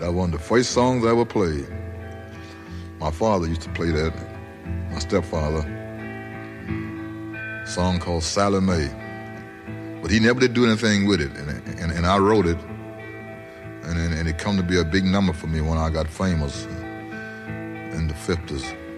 That one of the first songs I ever played. My father used to play that, my stepfather. A song called Sally Mae. But he never did do anything with it, and I wrote it, and it come to be a big number for me when I got famous in the 50s.